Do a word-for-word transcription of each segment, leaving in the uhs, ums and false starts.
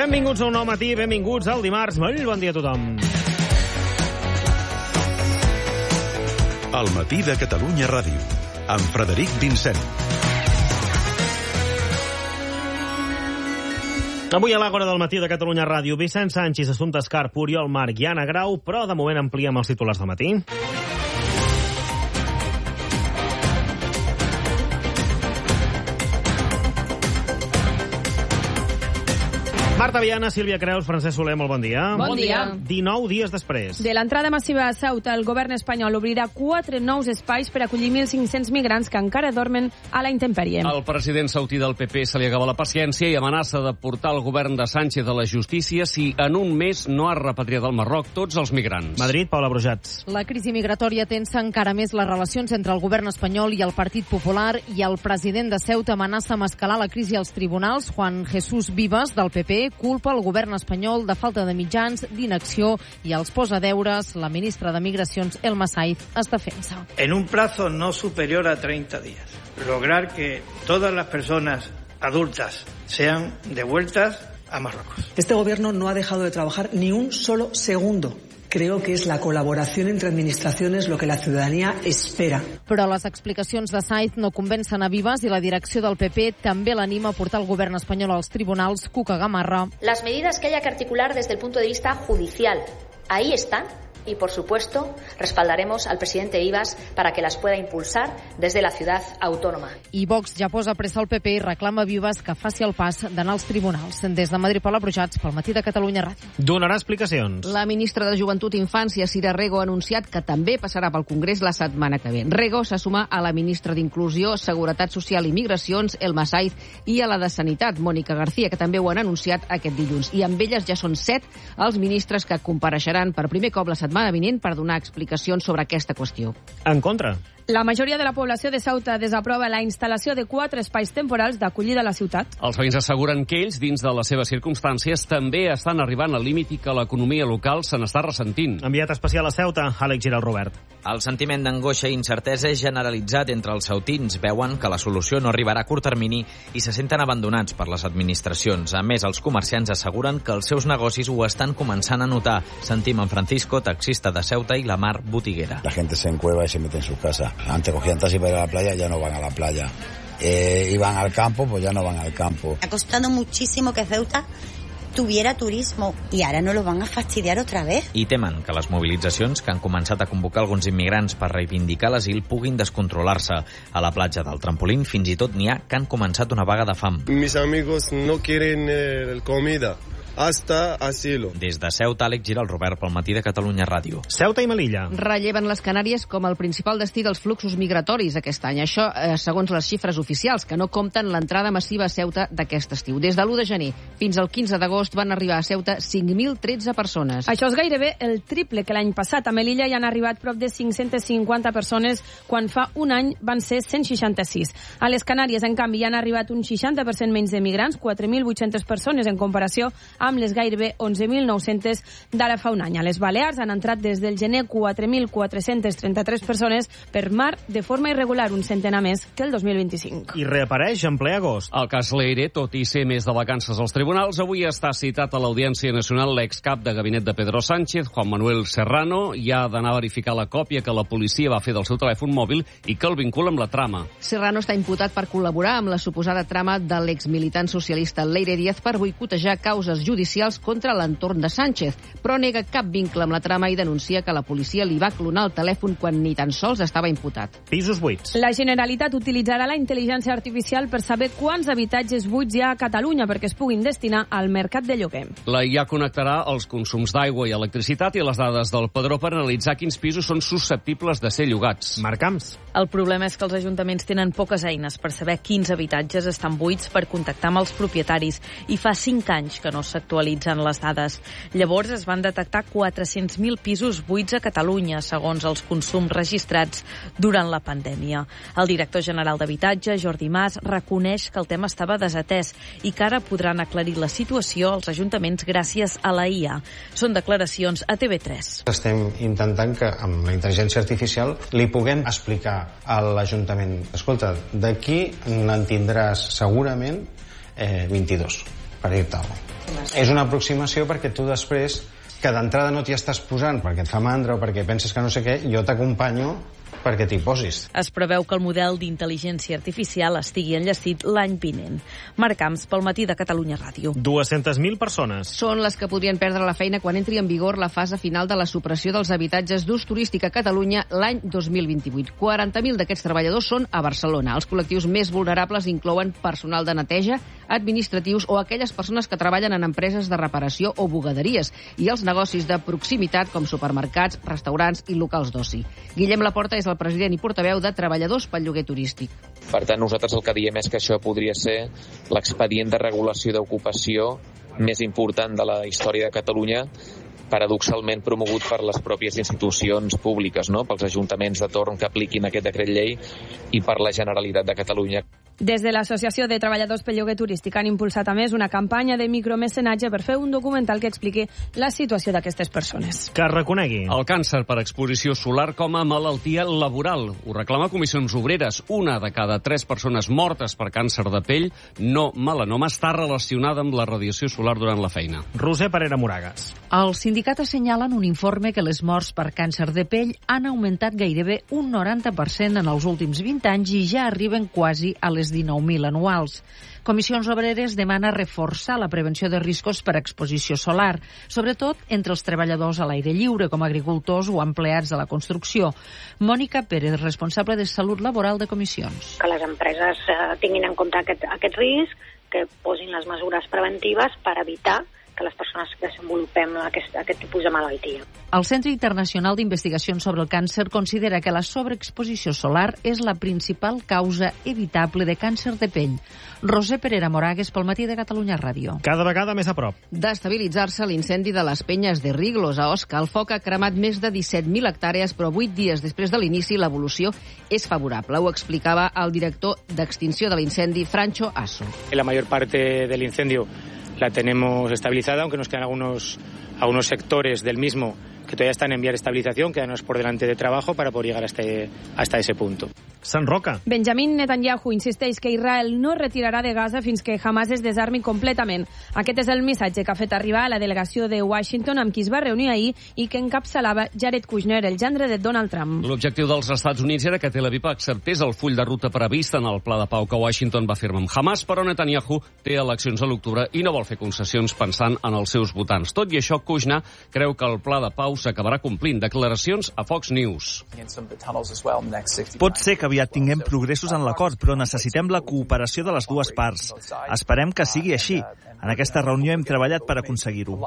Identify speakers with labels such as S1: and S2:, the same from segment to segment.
S1: Benvinguts a un nou matí, benvinguts al dimarts. Molt bon dia a tothom.
S2: El matí de Catalunya Ràdio, amb Frederic Vincent.
S1: Avui a l'Àgora del matí de Catalunya Ràdio, Vicent Sanchis, Assumpta Escarp, Oriol Marc i Anna Grau, però de moment ampliem els titulars del matí. Marta Viana, Sílvia Creus, Francesc Soler, molt bon dia.
S3: Bon dia.
S1: dinou dies després.
S3: De l'entrada massiva a Ceuta, el govern espanyol obrirà quatre nous espais per acollir mil cinc-cents migrants que encara dormen a la intempèrie.
S4: El president saudí del P P se li acaba la paciència i amenaça de portar el govern de Sánchez a la justícia si en un mes no ha repatriat al Marroc tots els migrants.
S1: Madrid, Paula Brujats.
S5: La crisi migratòria tensa encara més les relacions entre el govern espanyol i el Partit Popular i el president de Ceuta amenaça amb escalar la crisi als tribunals. Juan Jesús Vivas, del P P, culpa el govern espanyol de falta de mitjans, d'inacció i els posa deures. La ministra de Migracions, Elma Saiz, es defensa.
S6: En un plazo no superior a treinta días, lograr que todas las personas adultas sean devueltas a Marruecos.
S7: Este gobierno no ha dejado de trabajar ni un solo segundo. Creo que es la colaboración entre administraciones lo que la ciudadanía espera.
S5: Però les explicacions de Saiz no convencen a Vivas i la direcció del P P també l'anima a portar el govern espanyol als tribunals. Cuca Gamarra.
S8: Las medidas que haya que articular desde el punto de vista judicial, ahí están. Y, por supuesto, respaldaremos al presidente Vivas para que las pueda impulsar desde la ciudad autónoma.
S5: I Vox ja posa pressa al P P i reclama a Vivas que faci el pas d'anar als tribunals. Des de Madrid, Paula Brujats, pel matí de Catalunya Ràdio.
S1: Donarà explicacions.
S9: La ministra de Joventut i Infància, Sira Rego, ha anunciat que també passarà pel Congrés la setmana que ve. Rego se suma a la ministra d'Inclusió, Seguretat Social i Migracions, Elma Saiz, i a la de Sanitat, Mònica García, que també ho han anunciat aquest dilluns. I amb elles ja són set els ministres que compareixeran per primer cop la setmana vinent per donar explicacions sobre aquesta qüestió.
S1: En contra.
S3: La majoria de la població de Ceuta desaprova la instal·lació de quatre espais temporals d'acollida a la ciutat.
S4: Els veïns asseguren que ells, dins de les seves circumstàncies, també estan arribant al límit i que l'economia local se n'està ressentint.
S1: Enviat especial a Ceuta, Àlex Giral Robert.
S10: El sentiment d'angoixa i incertesa és generalitzat entre els ceutins. Veuen que la solució no arribarà a curt termini i se senten abandonats per les administracions. A més, els comerciants asseguren que els seus negocis ho estan començant a notar. Sentim en Francisco, taxista de Ceuta, i la Mar, botiguera.
S11: La gente se encueva y se mete en su casa. Antes cogían taxi para ir a la playa, ya no van a la playa. Eh, iban al campo, pues ya no van al campo.
S12: Ha costado muchísimo que Ceuta tuviera turismo i ara no lo van a fastidiar otra vez.
S10: I temen que les mobilitzacions que han començat a convocar alguns immigrants per reivindicar l'asil puguin descontrolar-se. A la platja del Trampolín fins i tot n'hi ha que han començat una vaga de fam.
S13: Mis amigos no quieren eh, comida. Hasta asilo.
S10: Des de Ceuta, Àlex Giral Robert, pel matí de Catalunya Ràdio.
S1: Ceuta i Melilla.
S9: Relleven les Canàries com el principal destí dels fluxos migratoris aquest any. Això, eh, segons les xifres oficials, que no compten l'entrada massiva a Ceuta d'aquest estiu. Des de l'u de gener fins al quinze d'agost van arribar a Ceuta cinc mil tretze persones.
S3: Això és gairebé el triple que l'any passat. A Melilla hi han arribat prop de cinc-centes cinquanta persones, quan fa un any van ser cent seixanta-sis. A les Canàries, en canvi, hi han arribat un seixanta per cent menys de migrants, quatre mil vuit-centes persones en comparació amb les gairebé onze mil nou-centes d'ara fa un any. A les Balears han entrat des del gener quatre mil quatre-centes trenta-tres persones per mar de forma irregular, un centenar més que el dos mil vint-i-cinc.
S1: I reapareix en ple agost.
S4: El cas Leire, tot i ser més de vacances als tribunals, avui està citat a l'Audiència Nacional l'excap de gabinet de Pedro Sánchez, Juan Manuel Serrano. Ja ha d'anar a verificar la còpia que la policia va fer del seu telèfon mòbil i que el vincula amb la trama.
S9: Serrano està imputat per col·laborar amb la suposada trama de l'exmilitant socialista Leire Díaz per boicotejar causes judicials contra l'entorn de Sánchez, però nega cap vincle amb la trama i denuncia que la policia li va clonar el telèfon quan ni tan sols estava imputat.
S1: Pisos buits.
S3: La Generalitat utilitzarà la intel·ligència artificial per saber quants habitatges buits hi ha a Catalunya perquè es puguin destinar al mercat de lloguer.
S4: La I A connectarà els consums d'aigua i electricitat i les dades del Padró per analitzar quins pisos són susceptibles de ser llogats.
S1: Marc Camps.
S14: El problema és que els ajuntaments tenen poques eines per saber quins habitatges estan buits per contactar amb els propietaris i fa cinc anys que no s'actualitzen les dades. Llavors es van detectar quatre-cents mil pisos buits a Catalunya, segons els consums registrats durant la pandèmia. El director general d'Habitatge, Jordi Mas, reconeix que el tema estava desatès i que ara podran aclarir la situació als ajuntaments gràcies a la I A. Són declaracions a T V tres.
S15: Estem intentant que amb la intel·ligència artificial li puguem explicar a l'Ajuntament: escolta, d'aquí n'en tindràs segurament eh, vint-i-dos, per dir-te alguna cosa. És una aproximació perquè tu després, que d'entrada no t'hi estàs posant perquè et fa mandra o perquè penses que no sé què, jo t'acompanyo perquè t'hi posis.
S14: Es preveu que el model d'intel·ligència artificial estigui enllestit l'any vinent. Marc Camps, pel Matí de Catalunya Ràdio.
S1: dues-centes mil persones.
S9: Són les que podrien perdre la feina quan entri en vigor la fase final de la supressió dels habitatges d'ús turístic a Catalunya l'any dos mil vint-i-vuit. quaranta mil d'aquests treballadors són a Barcelona. Els col·lectius més vulnerables inclouen personal de neteja, administratius o aquelles persones que treballen en empreses de reparació o bugaderies i els negocis de proximitat com supermercats, restaurants i locals d'oci. Guillem Laporta és el president i portaveu de Treballadors pel Lloguer Turístic.
S16: Per tant, nosaltres el que diem és que això podria ser l'expedient de regulació d'ocupació més important de la història de Catalunya, paradoxalment promogut per les pròpies institucions públiques, no? Pels ajuntaments de torn que apliquin aquest decret llei i per la Generalitat de Catalunya.
S3: Des de l'Associació de Treballadors pel Lloguer Turístic han impulsat a més una campanya de micromecenatge per fer un documental que expliqui la situació d'aquestes persones.
S1: Que reconegui
S4: el càncer per exposició solar com a malaltia laboral. Ho reclama Comissions Obreres. Una de cada tres persones mortes per càncer de pell, no melanoma, està relacionada amb la radiació solar durant la feina.
S1: Roser Parera Moragas.
S17: Els sindicats assenyalen un informe que les morts per càncer de pell han augmentat gairebé un noranta per cent en els últims vint anys i ja arriben quasi a les dinou mil anuals. Comissions Obreres demana reforçar la prevenció de riscos per exposició solar, sobretot entre els treballadors a l'aire lliure, com agricultors o empleats de la construcció. Mònica Pérez, responsable de Salut Laboral de Comissions.
S18: Que les empreses eh, tinguin en compte aquest, aquest risc, que posin les mesures preventives per evitar que les persones que desenvolupem aquest, aquest tipus de malaltia.
S17: El Centre Internacional d'Investigacions sobre el Càncer considera que la sobreexposició solar és la principal causa evitable de càncer de pell. Roser Parera Moragas, pel Matí de Catalunya Ràdio.
S1: Cada vegada més a prop.
S9: D'estabilitzar-se l'incendi de les Penyes de Riglos a Osca, el foc ha cremat més de disset mil hectàrees, però vuit dies després de l'inici l'evolució és favorable. Ho explicava el director d'extinció de l'incendi, Francho Asso.
S19: La major part del incendio la tenemos estabilizada, aunque nos quedan algunos, algunos sectores del mismo que todavía están en vía de estabilización, quedanos por delante de trabajo para poder llegar hasta, hasta ese punto.
S1: Sant Roca.
S3: Benjamin Netanyahu insisteix que Israel no retirarà de Gaza fins que Hamas es desarmi completament. Aquest és el missatge que ha fet arribar a la delegació de Washington amb qui es va reunir ahir i que encapçalava Jared Kushner, el gendre de Donald Trump.
S4: L'objectiu dels Estats Units era que Tel Aviv acceptés el full de ruta previst en el pla de pau que Washington va firmar amb Hamas, però Netanyahu té eleccions a l'octubre i no vol fer concessions pensant en els seus votants. Tot i això, Kushner creu que el pla de pau s'acabarà complint. Declaracions a Fox News.
S20: Pot ser que aviat tinguem progressos en l'acord, però necessitem la cooperació de les dues parts. Esperem que sigui així. En aquesta reunió hem treballat per aconseguir-ho.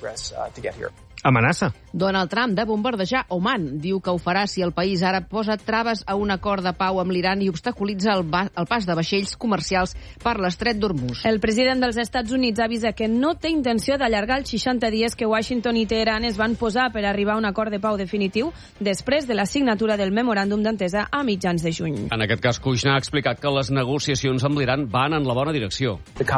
S1: Amenaça.
S9: Donald Trump de bombardejar Oman. Diu que ho farà si el país àrab posa traves a un acord de pau amb l'Iran i obstaculitza el, el pas de vaixells comercials per l'estret d'Hormuz.
S3: El president dels Estats Units avisa que no té intenció d'allargar els seixanta dies que Washington i Teheran es van posar per arribar a un acord de pau definitiu després de la signatura del memoràndum d'entesa a mitjans de juny.
S4: En aquest cas, Kushner ha explicat que les negociacions amb l'Iran van en la bona direcció.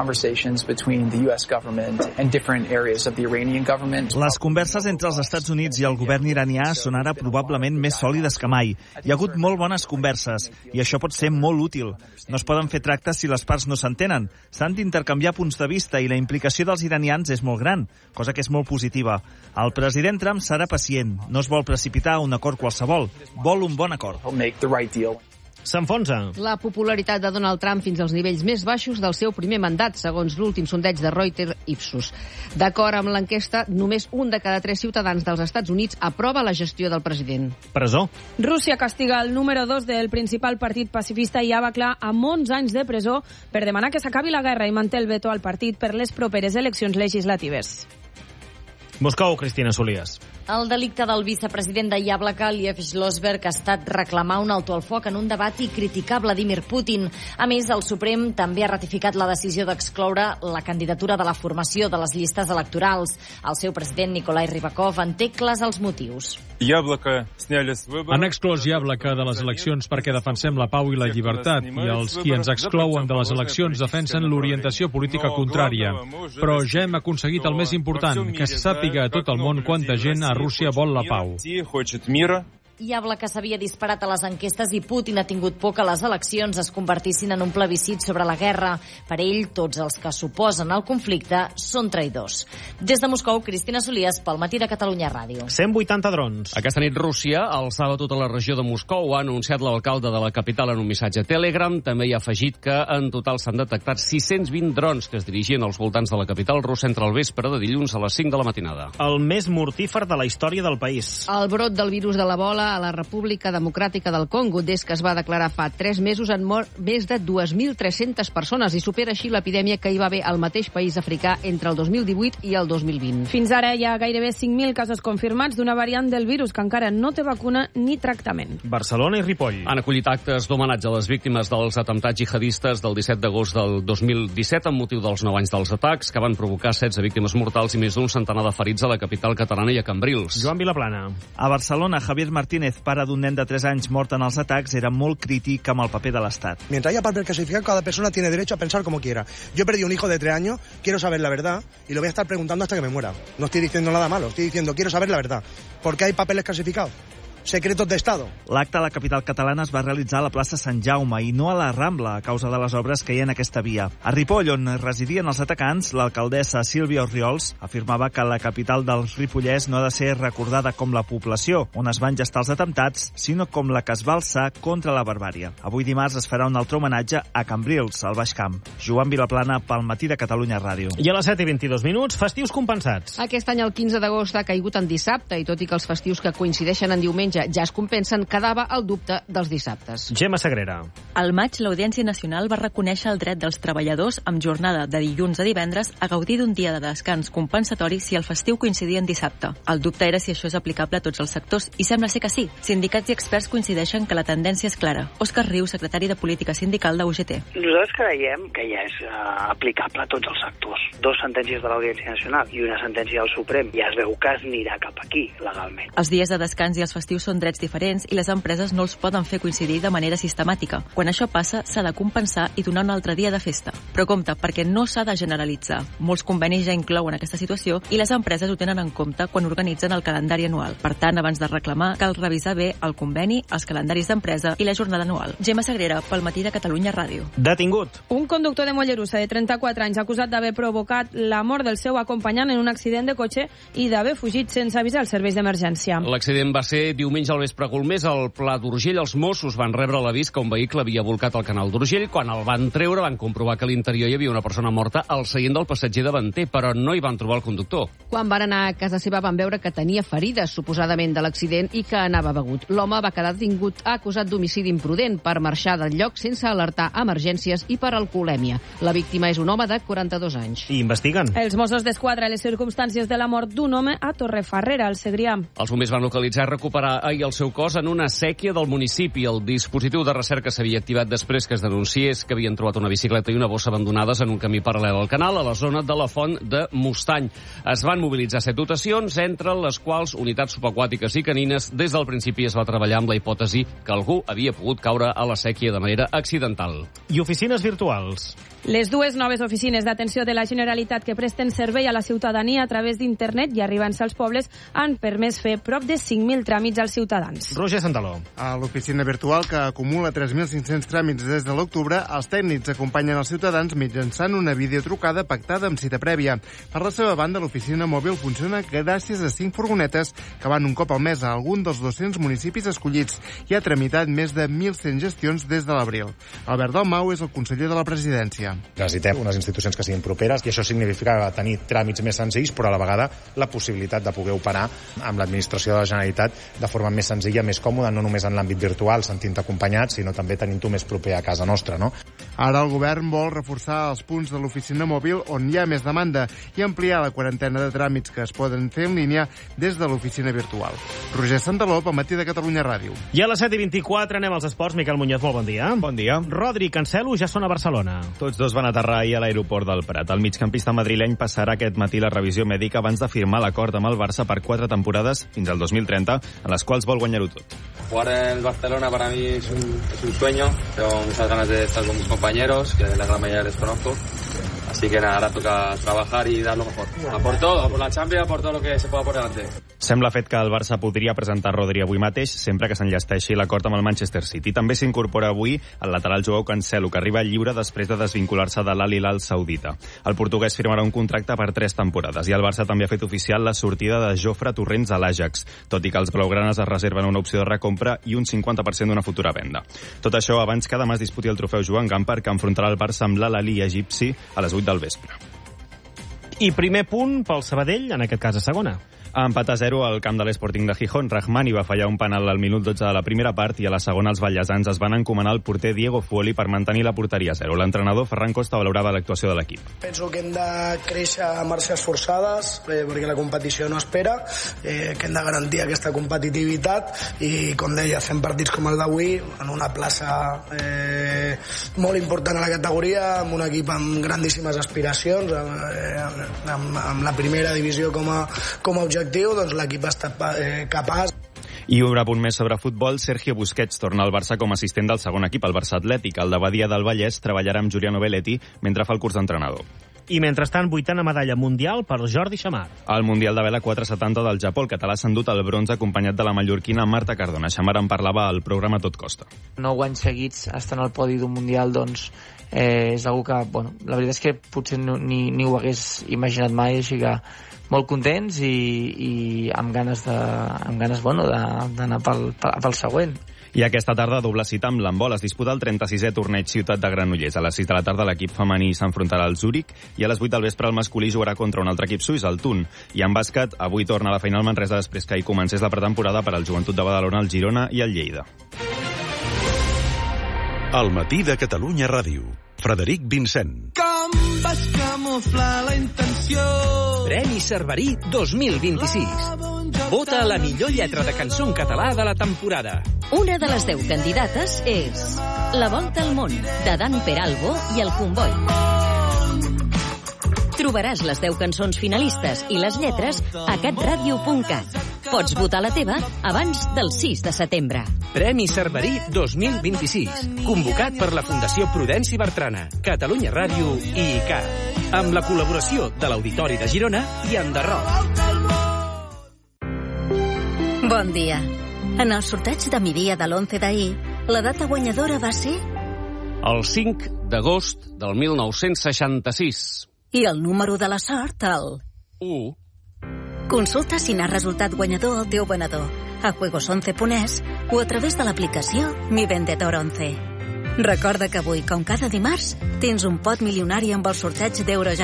S20: Les converses entre els Estats Units i el govern iranià són ara probablement més sòlides que mai. Hi ha hagut molt bones converses i això pot ser molt útil. No es poden fer tractes si les parts no s'entenen. S'han d'intercanviar punts de vista i la implicació dels iranians és molt gran, cosa que és molt positiva. El president Trump serà pacient, no es vol precipitar a un acord qualsevol, vol un bon acord.
S1: S'enfonsa.
S9: La popularitat de Donald Trump fins als nivells més baixos del seu primer mandat, segons l'últim sondeig de Reuters Ipsos. D'acord amb l'enquesta, només un de cada tres ciutadans dels Estats Units aprova la gestió del president.
S1: Presó.
S3: Rússia castiga el número dos del principal partit pacifista i ja va clar amb onze anys de presó per demanar que s'acabi la guerra i manté el veto al partit per les properes eleccions legislatives.
S1: Moscou, Cristina Solies.
S5: El delicte del vicepresident de Yablaka, Liev Schlossberg, ha estat reclamar un alto al foc en un debat i criticar Vladimir Putin. A més, el Suprem també ha ratificat la decisió d'excloure la candidatura de la formació de les llistes electorals. El seu president, Nikolai Rybakov, en té clars els motius.
S21: Han exclòs Yablaka de les eleccions perquè defensem la pau i la llibertat, i els qui ens exclouen de les eleccions defensen l'orientació política contrària. Però ja hem aconseguit el més important, que se sàpiga a tot el món quanta gent a Rússia vol la pau.
S5: i habla que s'havia disparat a les enquestes i Putin ha tingut por que les eleccions es convertissin en un plebiscit sobre la guerra. Per ell, tots els que s'oposen al conflicte són traïdors. Des de Moscou, Cristina Solies, pel Matí de Catalunya Ràdio.
S1: cent vuitanta drons.
S4: Aquesta nit Rússia alçava tota la regió de Moscou, ha anunciat l'alcalde de la capital en un missatge a Telegram. També hi ha afegit que en total s'han detectat sis-cents vint drons que es dirigien als voltants de la capital russa entre el vespre de dilluns a les cinc de la matinada.
S1: El més mortífer de la història del país.
S9: El brot del virus de l'Ebola a la República Democràtica del Congo. Des que es va declarar fa tres mesos han mort més de dues mil tres-centes persones i supera així l'epidèmia que hi va haver al mateix país africà entre el dos mil divuit i el dos mil vint.
S3: Fins ara hi ha gairebé cinc mil casos confirmats d'una variant del virus que encara no té vacuna ni tractament.
S1: Barcelona i Ripoll.
S4: Han acollit actes d'homenatge a les víctimes dels atemptats jihadistes del disset d'agost del dos mil disset amb motiu dels nou anys dels atacs que van provocar setze víctimes mortals i més d'un centenar de ferits a la capital catalana i a Cambrils.
S1: Joan Vilaplana.
S20: A Barcelona, Javier Martínez, pare d'un nen de tres anys mort en els atacs, era molt crític amb el paper de l'Estat.
S2: Mientras haya papel clasificado, cada persona tiene derecho a pensar como quiera. Yo perdí un hijo de tres años, quiero saber la verdad y lo voy a estar preguntando hasta que me muera. No estoy diciendo nada malo, estoy diciendo quiero saber la verdad. ¿Por qué hay papeles clasificados? Secretos de Estado.
S20: L'acte a la capital catalana es va realitzar a la plaça Sant Jaume i no a la Rambla a causa de les obres que hi ha en aquesta via. A Ripoll, on residien els atacants, l'alcaldessa Sílvia Orriols afirmava que la capital dels Ripollès no ha de ser recordada com la població on es van gestar els atemptats, sinó com la que es va alçar contra la barbària. Avui dimarts es farà un altre homenatge a Cambrils, al Baix Camp. Joan Vilaplana, pel Matí de Catalunya Ràdio.
S1: I a les set i vint-i-dos minuts, festius compensats.
S9: Aquest any el quinze d'agost ha caigut en dissabte i tot i que els festius que coincideixen en diumenge ja es compensen, quedava el dubte dels dissabtes.
S1: Gemma Sagrera.
S14: Al maig, l'Audiència Nacional va reconèixer el dret dels treballadors amb jornada de dilluns a divendres a gaudir d'un dia de descans compensatori si el festiu coincidia en dissabte. El dubte era si això és aplicable a tots els sectors i sembla ser que sí. Sindicats i experts coincideixen que la tendència és clara. Òscar Riu, secretari de Política Sindical de U G T.
S22: Nosaltres creiem que ja és uh, aplicable a tots els sectors. Dos sentències de l'Audiència Nacional i una sentència del Suprem. Ja es veu que es anirà cap aquí, legalment.
S14: Els dies de descans i els festius són drets diferents i les empreses no els poden fer coincidir de manera sistemàtica. Quan això passa, s'ha de compensar i donar un altre dia de festa. Però compte, perquè no s'ha de generalitzar. Molts convenis ja inclouen aquesta situació i les empreses ho tenen en compte quan organitzen el calendari anual. Per tant, abans de reclamar, cal revisar bé el conveni, els calendaris d'empresa i la jornada anual. Gemma Sagrera, pel Matí de Catalunya Ràdio.
S1: Detingut.
S3: Un conductor de Mollerussa de trenta-quatre anys acusat d'haver provocat la mort del seu acompanyant en un accident de cotxe i d'haver fugit sense avisar els serveis d'emergència.
S4: L'accident va ser diumenge al vespre a Golmés, al Pla d'Urgell. Els Mossos van rebre l'avís que un vehicle havia volcat al canal d'Urgell. Quan el van treure van comprovar que a l'interior hi havia una persona morta al seient del passatger davanter, però no hi van trobar el conductor.
S9: Quan van anar a casa seva van veure que tenia ferides, suposadament de l'accident, i que anava begut. L'home va quedar detingut acusat d'homicidi imprudent per marxar del lloc sense alertar emergències i per alcoholèmia. La víctima és un home de quaranta-dos anys.
S1: I investiguen.
S3: Els Mossos d'Esquadra les circumstàncies de la mort d'un home a Torrefarrera, al Segrià.
S4: Els bombers van localitzar i recuperar ahir el seu cos en una sèquia del municipi. El dispositiu de recerca s'havia activat després que es denunciés que havien trobat una bicicleta i una bossa abandonades en un camí paral·lel al canal, a la zona de la Font de Mustany. Es van mobilitzar set dotacions, entre les quals unitats subaquàtiques i canines. Des del principi es va treballar amb la hipòtesi que algú havia pogut caure a la sèquia de manera accidental.
S1: I oficines virtuals.
S3: Les dues noves oficines d'atenció de la Generalitat que presten servei a la ciutadania a través d'internet i arribant-se als pobles han permès fer prop de cinc mil tràmits als ciutadans.
S1: Roger Santaló.
S23: A l'oficina virtual, que acumula tres mil cinc-cents tràmits des de l'octubre, els tècnics acompanyen els ciutadans mitjançant una videotrucada pactada amb cita prèvia. Per la seva banda, l'oficina mòbil funciona gràcies a cinc furgonetes que van un cop al mes a algun dels dos-cents municipis escollits i ha tramitat més de mil cent gestions des de l'abril. Albert Dalmau és el conseller de la presidència.
S24: Necessitem unes institucions que siguin properes i això significa tenir tràmits més senzills, però a la vegada la possibilitat de poder operar amb l'administració de la Generalitat de forma més senzilla, més còmoda, no només en l'àmbit virtual, sentint acompanyat, sinó també tenint-ho més proper a casa nostra, no?
S23: Ara el govern vol reforçar els punts de l'oficina mòbil on hi ha més demanda i ampliar la quarantena de tràmits que es poden fer en línia des de l'oficina virtual. Roger Santaló, al Matí de Catalunya Ràdio.
S1: I a les set i vint-i-quatre anem als esports. Miquel Muñoz, molt bon dia.
S25: Bon dia.
S1: Rodri i Cancelo ja són a Barcelona.
S25: Tots dos van aterrar ahir a l'aeroport del Prat. El migcampista madrileny passarà aquest matí la revisió mèdica abans de firmar l'acord amb el Barça per quatre temporades fins al dos mil trenta, en les quals vol guanyar-ho tot.
S26: Jugar en Barcelona para mí es un, es un sueño. Tengo muchas ganas de estar con mis compañeros, que la gran mayoría les conozco. Así Así que nada, ahora toca trabajar y dar lo mejor. A por todo, a por la Champions, a por todo lo que se pueda por delante.
S25: Sembla fet que el Barça podria presentar Rodri avui mateix, sempre que s'enllesteixi l'acord amb el Manchester City. També s'incorpora avui el lateral Joao Cancelo, que arriba lliure després de desvincular-se de l'Al Hilal saudita. El portuguès firmarà un contracte per tres temporades i el Barça també ha fet oficial la sortida de Jofre Torrents a l'Ajax, tot i que els blaugranes es reserven una opció de recompra i un cinquanta per cent d'una futura venda. Tot això abans que demà es disputi el trofeu Joan Gamper, que enfrontarà el Barça amb l'Al-Ahly egipci a les vuit del vespre.
S1: I primer punt pel Sabadell, en aquest cas a segona.
S25: A empat a zero al camp de l'Sporting de Gijón, Rahmani va fallar un penal al minut dotze de la primera part i a la segona els ballesans es van encomanar al porter Diego Fuoli per mantenir la porteria a zero. L'entrenador Ferran Costa valorava l'actuació de l'equip.
S6: Penso que hem de créixer a marxes forçades eh, perquè la competició no espera, eh, que hem de garantir aquesta competitivitat i, com deia, fem partits com el d'avui en una plaça eh, molt important a la categoria, amb un equip amb grandíssimes aspiracions, eh, amb, amb la primera divisió com a, com a objectiu. Doncs l'equip ha estat eh, capaç.
S25: I un apunt més sobre futbol, Sergio Busquets torna al Barça com a assistent del segon equip, el Barça Atlètic. El de Badia del Vallès treballarà amb Giuliano Belletti mentre fa el curs d'entrenador.
S1: I mentrestant, vuitena medalla mundial per Jordi Xamar.
S25: Al Mundial de Vela quatre setanta del Japó, el català s'ha endut el bronze acompanyat de la mallorquina Marta Cardona. Xamar en parlava al programa Tot Costa.
S7: Nou anys seguits estant al podi d'un Mundial, doncs, eh, és algo que, bueno, la veritat és que potser no, ni, ni ho hagués imaginat mai, així que molt contents i, i amb ganes, de, amb ganes bueno, d'anar pel, pel següent.
S25: I aquesta tarda doble cita amb l'handbol. Es disputa el trenta-sisè torneig Ciutat de Granollers. A les sis de la tarda l'equip femení s'enfrontarà al Zúrich i a les vuit del vespre el masculí jugarà contra un altre equip suís, el Thun. I en bàsquet, avui torna a la final Manresa després que hi comencés la pretemporada per al Joventut de Badalona, el Girona i el Lleida.
S8: El matí de Catalunya Ràdio. Frederic Vincent.
S11: Com vas camuflar la intenció? Premi Cerverí dos mil vint-i-sis. Vota la millor lletra de cançó en català de la temporada.
S12: Una de les deu candidates és La volta al món, de Dan Peralbo i el Comboi. Trobaràs les deu cançons finalistes i les lletres a catradio punt cat. Pots votar la teva abans del sis de setembre.
S11: Premi Cerverí dos mil vint-i-sis. Convocat per la Fundació Prudenci Bertrana, Catalunya Ràdio i I C A. Amb la col·laboració de l'Auditori de Girona i Enderroc.
S12: Bon dia. En el sorteig de migdia de l'onze d'ahir, la data guanyadora va ser...
S4: El cinc d'agost del mil nou-cents seixanta-sis.
S12: I el número de la sort, el...
S4: u.
S12: Consulta si n'ha resultat guanyador el teu venedor a juegos once punt es o a través de l'aplicació Mi Vendedor once. Recorda que avui, com cada dimarts, tens un pot milionari amb el sorteig d'Eurojackpot.